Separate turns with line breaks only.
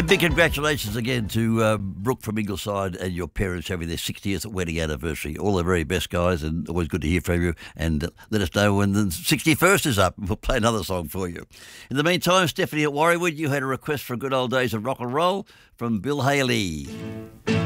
And big congratulations again to Brooke from Ingleside and your parents having their 60th wedding anniversary. All the very best, guys, and always good to hear from you. And let us know when the 61st is up. We'll play another song for you. In the meantime, Stephanie at Warriewood, you had a request for good old days of rock and roll from Bill Haley.